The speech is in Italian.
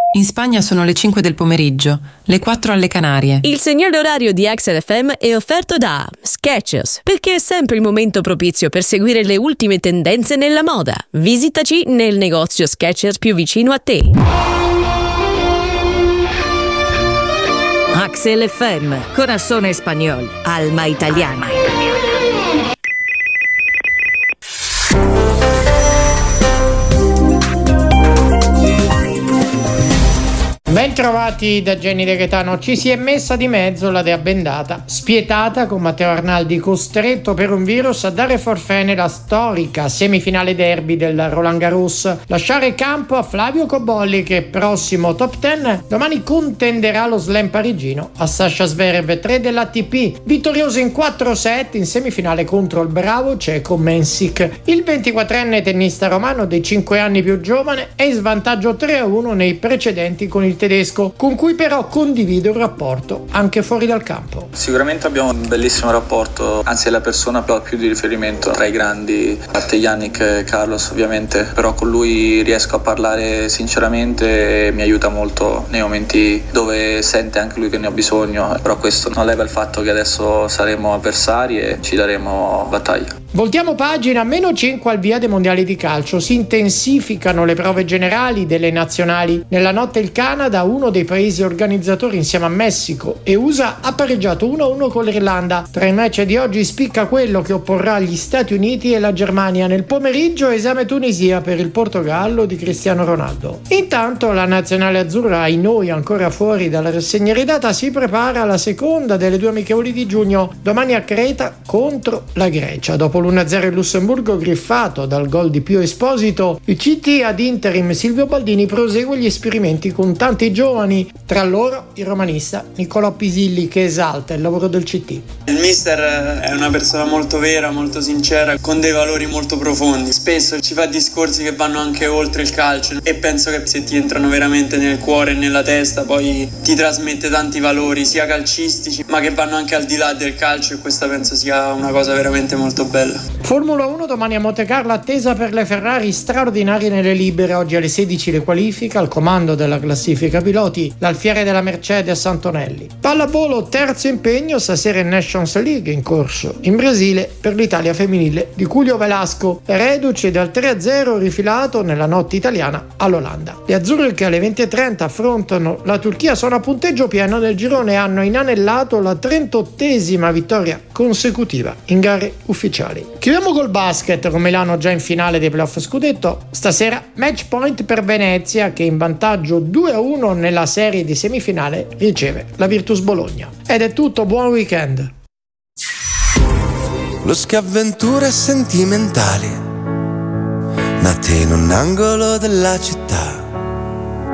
In Spagna sono le 5 del pomeriggio, le 4 alle Canarie. Il segnale orario di Axel FM è offerto da Skechers, perché è sempre il momento propizio per seguire le ultime tendenze nella moda. Visitaci nel negozio Skechers più vicino a te. Axel FM, Corazón Español, Alma Italiana. Ben trovati da Jenny De Gaetano. Ci si è messa di mezzo la dea bendata, spietata con Matteo Arnaldi costretto per un virus a dare forfait nella storica semifinale derby del Roland Garros, lasciare campo a Flavio Cobolli che prossimo top 10 domani contenderà lo slam parigino a Sasha Zverev, 3 dell'ATP, vittorioso in 4 set in semifinale contro il bravo ceco Mensik. Il 24enne tennista romano dei 5 anni più giovane è in svantaggio 3-1 nei precedenti con il tedesco, con cui però condivide un rapporto anche fuori dal campo. Sicuramente abbiamo un bellissimo rapporto, anzi è la persona più di riferimento tra i grandi, a parte Yannick e Carlos ovviamente, però con lui riesco a parlare sinceramente e mi aiuta molto nei momenti dove sente anche lui che ne ho bisogno, però questo non leva il fatto che adesso saremo avversari e ci daremo battaglia. Voltiamo pagina, -5 al via dei mondiali di calcio, si intensificano le prove generali delle nazionali. Nella notte il Canada, uno dei paesi organizzatori insieme a Messico e USA, ha pareggiato 1-1 con l'Irlanda. Tra i match di oggi spicca quello che opporrà gli Stati Uniti e la Germania. Nel pomeriggio esame Tunisia per il Portogallo di Cristiano Ronaldo. Intanto la nazionale azzurra, ai noi ancora fuori dalla rassegna ridata, si prepara alla seconda delle 2 amichevoli di giugno, domani a Creta contro la Grecia. Dopo l'1-0 in Lussemburgo griffato dal gol di Pio Esposito, il CT ad interim Silvio Baldini prosegue gli esperimenti con tanti giovani, tra loro il romanista Niccolò Pisilli che esalta il lavoro del CT. Il mister è una persona molto vera, molto sincera, con dei valori molto profondi. Spesso ci fa discorsi che vanno anche oltre il calcio e penso che se ti entrano veramente nel cuore e nella testa poi ti trasmette tanti valori sia calcistici ma che vanno anche al di là del calcio, e questa penso sia una cosa veramente molto bella. Formula 1 domani a Montecarlo, attesa per le Ferrari straordinarie nelle libere. Oggi alle 16 le qualifiche, al comando della classifica piloti l'alfiere della Mercedes Antonelli. Pallavolo, terzo impegno stasera in Nations League in corso in Brasile per l'Italia femminile di Julio Velasco, reduce dal 3-0 rifilato nella notte italiana all'Olanda. Gli azzurri che alle 20:30 affrontano la Turchia sono a punteggio pieno nel girone e hanno inanellato la 38esima vittoria consecutiva in gare ufficiali. Chiudiamo col basket con Milano già in finale dei playoff scudetto. Stasera match point per Venezia che in vantaggio 2-1 nella serie di semifinale riceve la Virtus Bologna. Ed è tutto, buon weekend. Lo avventure sentimentali nate in un angolo della città,